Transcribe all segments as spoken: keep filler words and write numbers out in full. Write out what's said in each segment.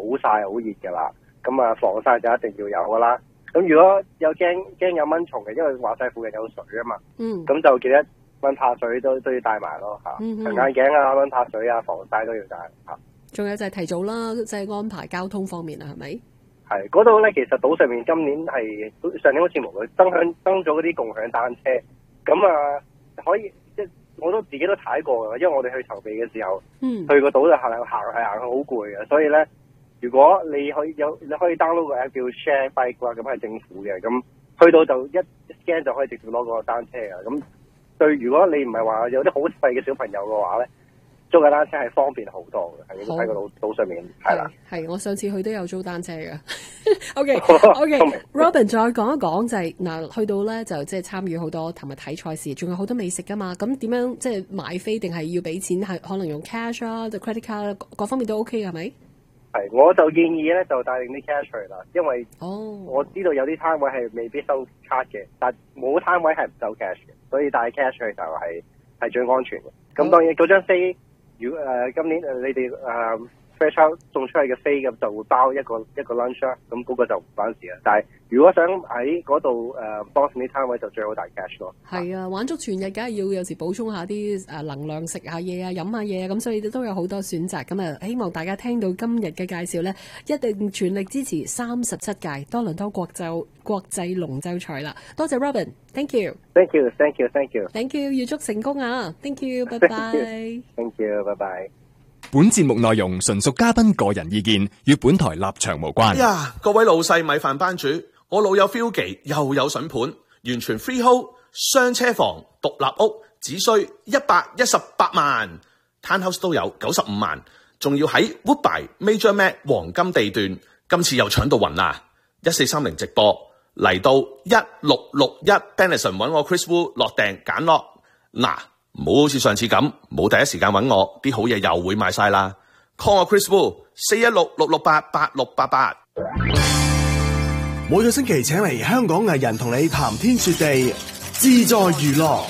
曬好熱㗎啦。咁啊防曬就一定要有㗎啦。咁如果有驚驚有蚊蟲嘅，因為話曬附近有水啊嘛。嗯。咁就記得蚊怕水都都要帶埋咯嚇。嗯嗯。長眼鏡啊、蚊怕水啊、防曬都要帶嚇。 仲有就係提早啦，即係安排交通方面啊，係咪？ 係嗰度咧，其實島上面今年係上年好似冇佢登響登咗嗰啲共享單車，咁啊可以即係我都自己都踩過㗎，因為我哋去籌備嘅時候，嗯、去個島就行行係行好攰嘅，所以咧如果你可以有你可以 download 個 app 叫 Share Bike 啦，咁係政府嘅，咁去到就一 scan 就可以直接攞個單車啊，咁對如果你唔係話有啲好細嘅小朋友嘅話咧。租架單車係方便好多嘅，喺喺個島島上面係啦。係， 我上次去都有租單車嘅。OK，OK，Robin 再講一講就係、是、嗱，去到咧就即係參與好多同埋睇賽事，仲有好多美食噶嘛。咁點樣即係買飛定係要俾錢？係可能用 cash 啊，就 credit card 各方面都 OK 係咪？ 係，我就建議咧就帶定啲 cash 嚟啦，因為哦我知道有啲攤位係未必收卡嘅，但冇攤位係唔收 cash 嘅，所以帶 cash 去就係、是、係最安全嘅。咁、哦、當然嗰張飛。如果誒、呃、今年誒、呃、你哋誒 Fairchild 送出去嘅飛咁就會包一個一個 lunch 啦，咁嗰個就唔關事啦。但係如果想喺嗰度誒幫襯啲攤位，就最好帶 cash 咯。係啊，玩足全日，梗係要有時補充下啲誒能量，食下嘢啊，飲下嘢啊，咁所以都有好多選擇。咁啊，希望大家聽到今日嘅介紹咧，一定全力支持三十七屆多倫多國際國際龍舟賽啦。多謝 Robin，thank you，thank you，thank you，thank you，thank you，預祝成功啊 ！Thank you，拜拜 ，thank you，拜拜。 本節目內容純屬嘉賓個人意見，與本台立場無關。 哎呀，各位老細米飯班主，我老友 Philgy 又有筍盤，完全 freehold， 雙車房，獨立屋，只需一百一十八萬 ，townhouse 都有九十五萬，仲要喺 Woodbine Major Mac 黃金地段，今次又搶到暈啦！一四三零直播嚟到一六六一 Benison 揾我 Chris Wu 落訂揀落嗱。唔好好似上次咁，冇第一時間揾我，啲好嘢又會賣晒啦。call 我 Chris Wu 四一六六六八八六八八。 每個星期請嚟香港藝人同你談天說地，自在娛樂。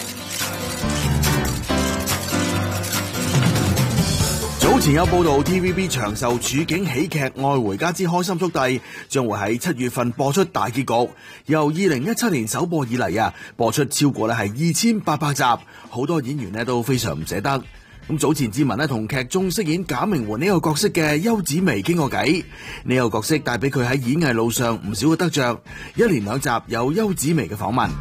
早前有報道 T V B 長壽處境喜劇《愛回家之開心速遞》將會喺七月份播出大結局。由二零一七年首播以嚟啊，播出超過咧係二千八百集，好多演員咧都非常唔捨得。咁早前志文咧同劇中飾演賈明媛呢個角色嘅邱子薇傾過偈，呢個角色帶俾佢喺演藝路上唔少嘅得着。一連兩集有邱子薇嘅訪問。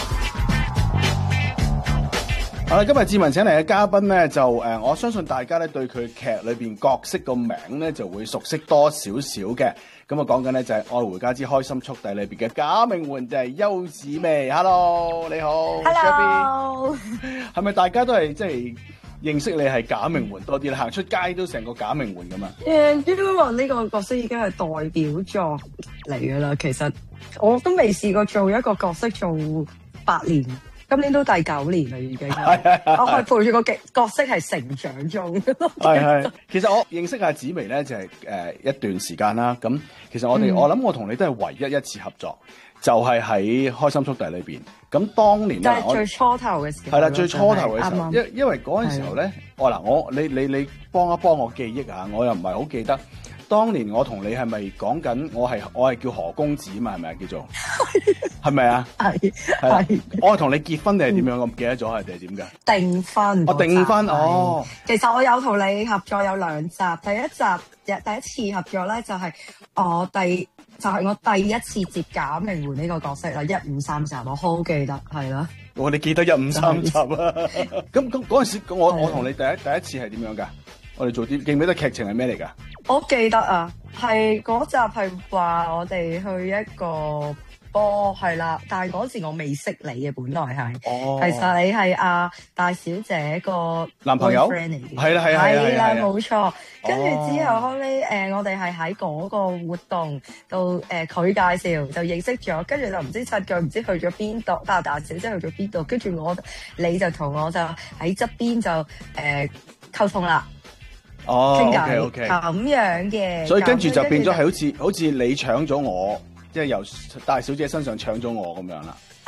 好啦，今日志文請嚟嘅嘉賓咧，就誒、呃，我相信大家咧對佢劇裏邊角色個名咧就會熟悉多少少嘅。咁啊，講緊咧就係、是《愛回家之開心速遞》裏邊嘅賈明媛，就係邱子薇。Hello， 你好。 Hello。 係咪大家都係即係認識你係賈明媛多啲咧？行出街都成個賈明媛咁啊？ 誒，應該話呢個角色已經係代表作嚟噶啦。其實我都未試過做一個角色做八年。今年都第九年啦，已經。我係陪住個角色係成長中。 係係。其實我認識阿子薇咧，就係、是、誒、呃、一段時間啦。咁其實我哋、嗯、我諗我同你都係唯一一次合作，就係、是、喺《開心速遞》裏邊。咁當年咧， 係最初頭嘅時候。 係啦，最初頭嘅時候。因、就是、因為嗰陣時候咧，我嗱我你你你幫一幫我記憶啊，我又唔係好記得。當年我同你係咪講緊我係我係叫何公子嘛？係咪啊？叫做係咪啊？係係。我係同你結婚定係點樣？我唔記得咗係定係點㗎？ 訂婚。 我訂婚哦。 其實我有同你合作有兩集，第一集第一次合作咧就係我第就係、是、我第一次接賈明媛呢個角色啦，一五三集我好記得係啦。 我哋記得一五三集啊！咁咁嗰陣時，我我同你第一第一次係點樣㗎？我哋做啲記唔記得劇情係咩嚟㗎？ 我記得啊，係嗰集係話我哋去一個波係啦，但係嗰時我未識你嘅，本來係，哦、其實你係阿大小姐個男朋友 friend 嚟嘅， 係啦係啦係啦冇錯。跟住之後後尾誒，我哋係喺嗰個活動度誒，佢、呃、介紹就認識咗，跟住就唔知七腳唔知去咗邊度，大大小姐去咗邊度，跟住我你就同我就喺側邊就誒、呃、溝通啦。 哦 ，OK OK， 咁樣嘅， 所以跟住就變咗係好似好似你搶咗我，即係由大小姐身上搶咗我咁樣啦。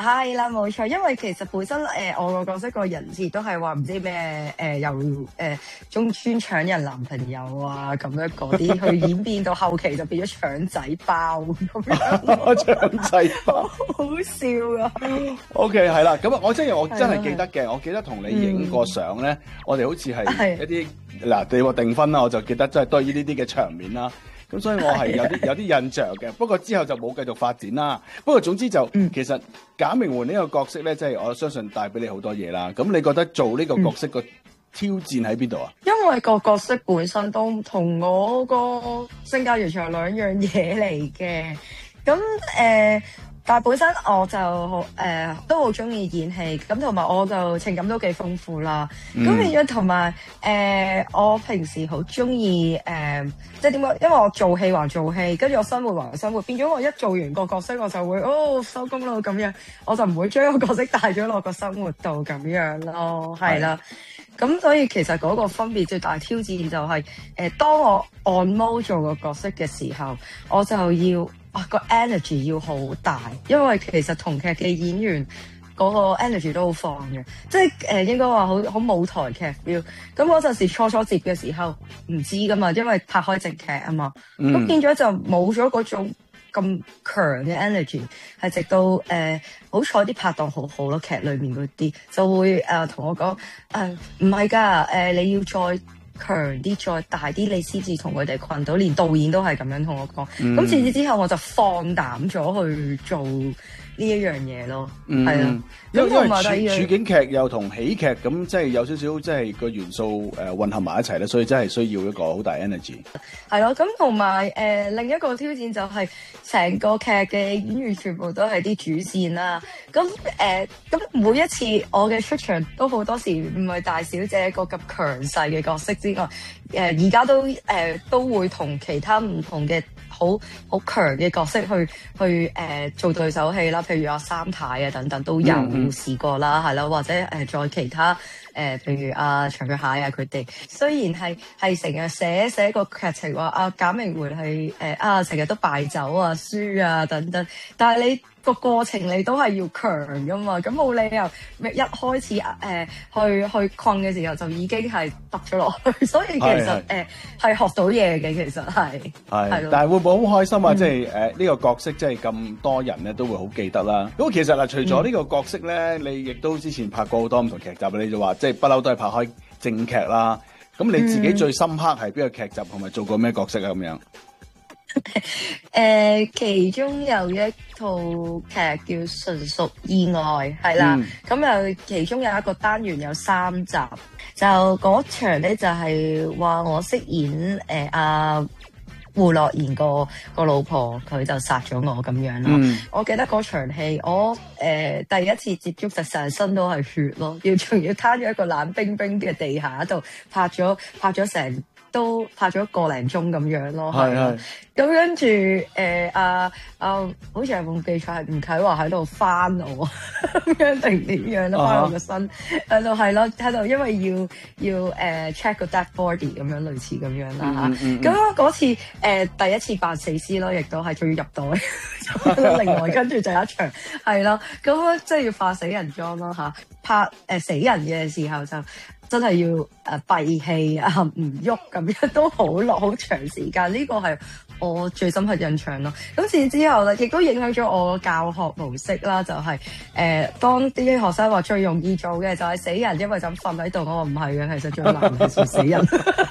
係啦，冇錯，因為其實本身誒、呃、我個角色個人設都係話唔知咩誒由誒中專搶人男朋友啊咁樣嗰啲，去演變到後期就變咗搶仔包咁樣。 搶仔包， 好笑啊 ！OK， 係啦，咁啊，我真係我真係記得嘅，我記得同你影過相咧，我哋好似係一啲嗱，你話訂婚啦，我就記得真係都係呢啲嘅場面啦。咁所以我係有啲有啲印象嘅，不過之後就冇繼續發展啦。不過總之就、嗯、其實賈明媛呢個角色咧，即係我相信帶俾你好多嘢啦。咁你覺得做呢個角色個挑戰喺邊度啊？ 因為個角色本身都同我個性格完全係兩樣嘢嚟嘅。咁誒。呃但係本身我就誒、呃、都好中意演戲，咁同埋我就情感都幾豐富啦。咁變咗同埋誒我平時好中意誒，即係點講？因為我做戲還做戲，跟住我生活還生活，變咗我一做完個角色，我就會哦收工咯咁樣，我就唔會將個角色帶咗落個生活度咁樣咯，係啦。咁所以其實嗰個分別最大挑戰就係、是、誒、呃，當我按摩做個角色嘅時候，我就要。啊，個 energy 要好大，因為其實同劇嘅演員嗰個 energy 都好放嘅，即係誒、呃、應該話好好舞台劇 feel。咁嗰陣時初初接嘅時候唔知噶嘛，因為拍開正劇啊嘛，咁、嗯、變咗就冇咗嗰種咁強嘅 energy， 係直到誒、呃、好彩啲拍檔好好咯，劇裏面嗰啲就會誒同、呃、我講誒唔係㗎，誒你要再強啲再大啲，你先至同佢哋困到，連導演都係咁樣同我講。咁自此之後，我就放膽咗去做呢一樣嘢咯。係啊、嗯， 因為因為處處境劇又同喜劇咁，即係有少少即係個元素誒混合埋一齊咧，所以真係需要一個好大 energy。 係咯，咁同埋誒另一個挑戰就係成個劇嘅演員全部都係啲主線啦。咁誒咁每一次我嘅出場都好多時唔係大小姐一個咁強勢嘅角色之外，誒而家都誒、呃、都會同其他唔同嘅好好強嘅角色去去誒、呃、做對手戲啦，譬如阿三太啊等等都有試過啦，係啦、嗯，或者誒、呃、再其他。誒、呃，譬如阿、啊、長腳蟹啊，佢哋雖然係係成日寫寫個劇情話阿賈明媛係誒啊，成日都敗走啊、輸啊等等，但係你個過程你都係要強噶嘛，咁冇理由一開始誒、呃、去去困嘅時候就已經係揼咗落去，所以其實誒係、呃、學到嘢嘅，其實係係， 但係會唔會好開心啊？嗯、即係誒呢個角色即係咁多人咧都會好記得啦。咁其實嗱，除咗呢個角色咧，嗯、你亦都之前拍過好多唔同劇集，你就話。即係不嬲都係拍開正劇啦，咁你自己最深刻係邊個劇集同埋做過咩角色啊？咁樣？ 誒、呃，其中有一套劇叫《純屬意外》，係啦，咁又、嗯、其中有一個單元有三集，就嗰場咧就係話我飾演誒阿。呃胡樂妍個個老婆，佢就殺咗我咁樣啦。嗯、我記得嗰場戲，我誒、呃、第一次接觸就成身都係血咯，要仲要攤咗一個冷冰冰嘅地下度拍咗拍咗成都拍咗個零鐘咁樣咯。係係。咁跟住誒啊啊，好似係冇記錯係吳啟華喺度翻我咁樣定點樣咯，翻我個身喺度係咯，喺度因為要要誒、uh, check 個 dead body 咁樣類似咁樣啦嚇。咁嗰次誒、呃、第一次扮死屍咯，亦都係仲要入袋。另外跟住就有一場係咯，咁即係要化死人妝咯嚇。拍誒、呃、死人嘅時候就真係要誒閉氣啊，唔喐咁樣都好落好長時間。呢、這個係我最深刻印象咯。咁自之後咧，亦都影響咗我教學模式啦。就係、是、誒、呃，當啲學生話最容易做嘅就係死人，因為就咁瞓喺度。我話唔係嘅，其實最難係做死人，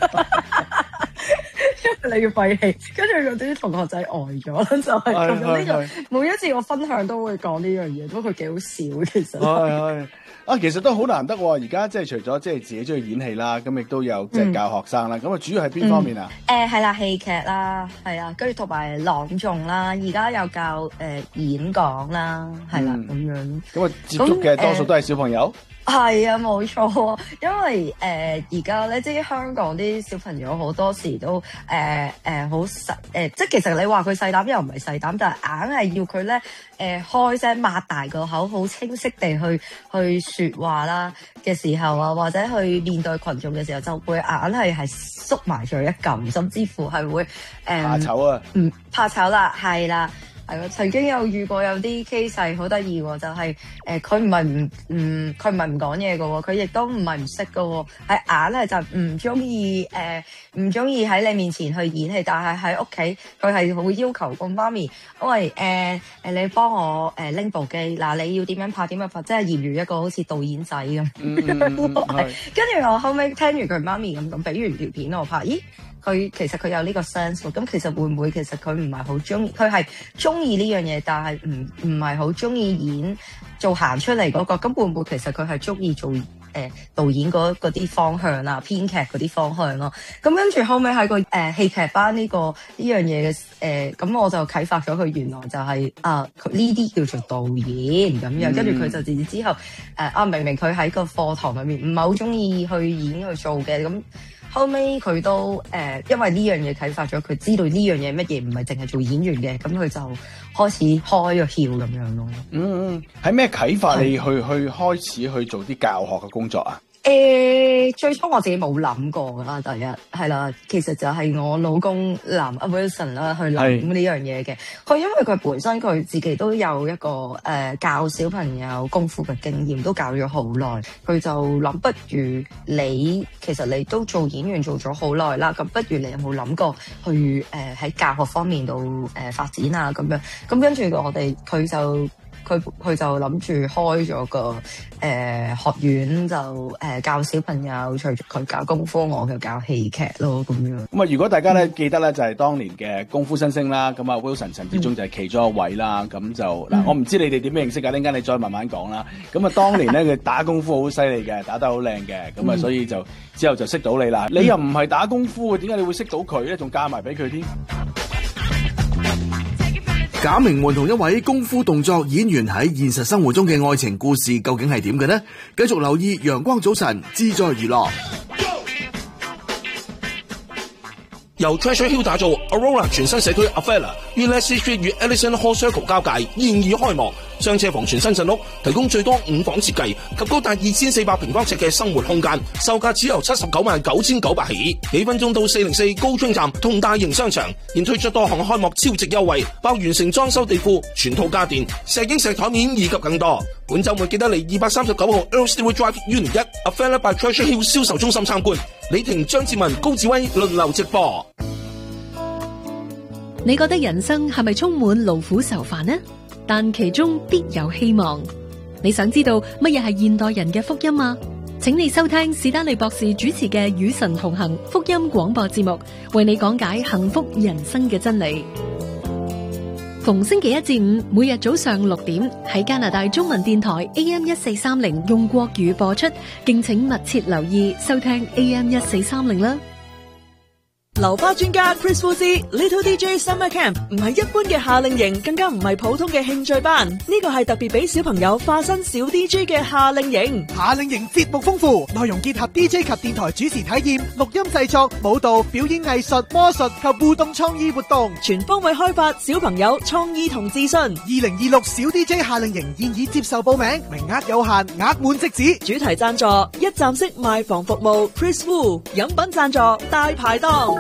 因為你要閉氣。跟住嗰啲同學仔呆咗啦，就係咁樣。呢個每一次我分享都會講呢樣嘢，不過佢幾好笑其實。 係啊，其實都好難得喎！而家即係除咗即係自己中意演戲啦，咁亦都有即係教學生啦。咁啊、嗯，主要係邊方面啊？ 誒、嗯，係、呃、啦，戲劇啦，係啊，跟住同埋朗誦啦。而家有教誒、呃、演講啦，係啦咁樣。咁啊，接觸嘅多數都係小朋友。係啊，冇錯，因為誒而家咧，即係香港啲小朋友好多時都誒誒好細誒，即係其實你話佢細膽又唔係細膽，但係硬係要佢咧誒開聲擘大個口，好清晰地去去説話啦嘅時候啊，或者去面對群眾嘅時候，就會硬係係縮埋咗一撳，甚至乎係會誒、呃、 怕醜啊， 唔怕醜啦，係啦。 係咯，曾經有遇過有啲 case 係好得意喎，就係誒佢唔係唔唔佢唔係唔講嘢嘅喎，佢亦都唔係唔識嘅喎，係硬係就唔中意誒唔中意喺你面前去演戲，但係喺屋企佢係好要求個媽咪，喂誒誒你幫我誒拎部機，嗱你要點樣拍點樣拍，即係業餘一個好似導演仔咁。 嗯嗯嗯跟住我後尾聽完佢媽咪咁咁俾完條片我拍，咦？佢其實佢有呢個 sense 喎，咁其實會唔會其實佢唔係好中意，佢係中意呢樣嘢，但係唔唔係好中意演做行出嚟嗰個，咁會唔會其實佢係中意做誒、呃、導演嗰啲方向啊，編劇嗰啲方向咯？咁跟住後尾喺個誒、呃、戲劇班呢、呢個呢樣嘢嘅誒，咁、呃、我就啟發咗佢原來就係、是、啊呢啲叫做導演咁樣，跟住佢就自此之後誒啊明明佢喺個課堂裏面唔係好中意去演去做嘅咁。後尾佢都誒、呃，因為呢樣嘢啟發咗佢，知道呢樣嘢乜嘢唔係淨係做演員嘅，咁佢就開始開個竅咁樣咯。嗯嗯， 喺咩啟發你去去開始去做啲教學嘅工作啊？ 誒、欸，最初我自己冇諗過噶啦，第一係啦，其實就係我老公男阿 Wilson 啦去諗呢樣嘢嘅。佢因為佢本身佢自己都有一個誒、呃、教小朋友功夫嘅經驗，都教咗好耐。佢就諗，不如你其實你都做演員做咗好耐啦，咁不如你有冇諗過去誒喺、呃、教學方面度誒、呃、發展啊？咁樣咁跟住我哋佢就。佢佢就諗住開咗個誒、呃、學院，就誒、呃、教小朋友，除咗佢教功夫，我就教戲劇咯咁樣。 咁啊，如果大家咧記得咧，就係、是、當年嘅功夫新星啦，咁啊 Wilson 陳志忠就係其中一位啦。咁、嗯、就嗱、嗯，我唔知你哋點樣認識㗎，陣間你再慢慢講啦。咁啊，當年咧佢打功夫好犀利嘅，打得好靚嘅，咁啊，所以就之後就識到你啦、嗯。你又唔係打功夫嘅，點解你會識到佢咧？仲嫁埋俾佢添？ 賈明煥同一位功夫動作演員喺現實生活中嘅愛情故事究竟係點嘅呢？繼續留意陽光早晨，志在娛樂。 由 Treasure Hill 打造 Aurora 全新社區 Avella 於 Leslie Street 與 Ellison Hall Circle 交界，現已開幕。雙車房全新鎮屋，提供最多五房設計及高達二千四百平方尺嘅生活空間，售價只由七十九萬九千九百起。幾分鐘到四零四高春站同大型商場，現推出多項開幕超值優惠，包完成裝修地庫、全套家電、石英石台面以及更多。本週末記得嚟二百三十九號 Earl Stewart Drive Unit 一 Avella by Treasure Hill 銷售中心參觀。李婷、張志文、高志威輪流直播。 你覺得人生係咪充滿勞苦愁煩呢？但其中必有希望。你想知道乜嘢係現代人嘅福音嗎？請你收聽史丹利博士主持嘅《與神同行》福音廣播節目，為你講解幸福人生嘅真理。逢星期一至五，每日早上六點喺加拿大中文電台 A M 一四三零用國語播出，敬請密切留意收聽 A M 一四三零啦。 流花專家 Chris Wu 之 Little D J Summer Camp 唔係一般嘅夏令營，更加唔係普通嘅興趣班，呢個係特別俾小朋友化身小 D J 嘅夏令營。 夏令營節目豐富，內容結合 D J 及電台主持體驗、錄音製作、舞蹈、表演藝術、魔術及互動創意活動， 全方位開發小朋友創意同自信。二零二六小 D J 夏令營現已接受報名，名額有限，額滿即止。 主題贊助一站式賣房服務 Chris Wu， 飲品贊助大排檔。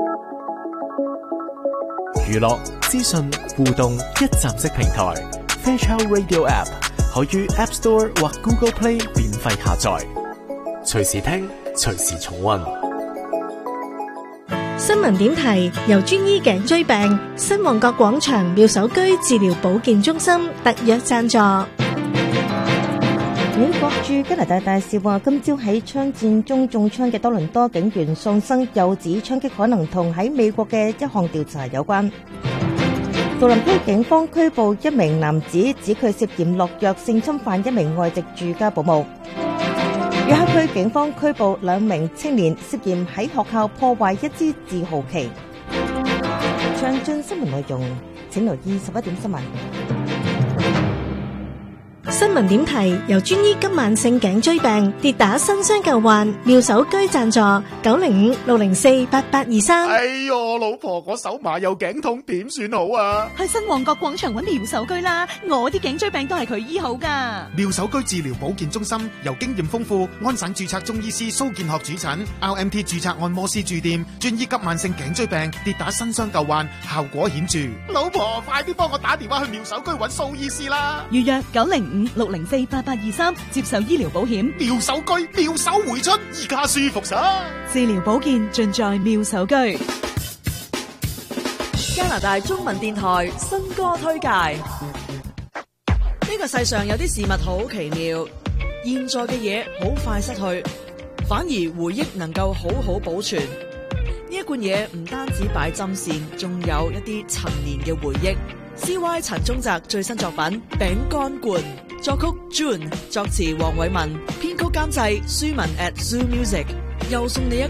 娛樂、資訊、互動一站式平台 Fairchild Radio App 可於 App Store 或 Google Play 免費下載，隨時聽，隨時重溫。 新聞點題由專醫頸椎病新旺角廣場妙手居治療保健中心特約贊助。 美國駐加拿大大使話，今朝喺槍戰中中槍嘅多倫多警員喪生，又指槍擊可能同喺美國嘅一項調查有關。杜林區警方拘捕一名男子，指佢涉嫌落藥性侵犯一名外籍住家保姆。約克區警方拘捕兩名青年，涉嫌喺學校破壞一支自豪旗。詳盡新聞內容，請留意十一點新聞。 新聞點提由專醫急慢性頸椎病跌打新傷舊患，妙手居贊助九零五六零四八八二三。 哎喲，老婆，我手麻又頸痛，點算好啊？ 去新旺角廣場揾妙手居啦，我啲頸椎病都係佢醫好噶。 妙手居治療保健中心由經驗豐富、安省註冊中醫師蘇建學主診 ，R M T 註冊按摩師駐店，專醫急慢性頸椎病跌打新傷舊患，效果顯著。老婆，快啲幫我打電話去妙手居揾蘇醫師啦！ 預約九零五六零四八八二三，接受醫療保險。 妙手居，妙手回春，依家舒服晒。 治療保健盡在妙手居。 加拿大中文電台新歌推介。呢個世上有啲事物好奇妙，現在嘅嘢好快失去，反而回憶能夠好好保存。呢一罐嘢唔單止擺針線，仲有一啲陳年嘅回憶。C Y 陳宗澤最新作品《餅乾罐》，作曲 June， 作詞黃偉文，編曲監製舒文 at Zoo Music， 又送你一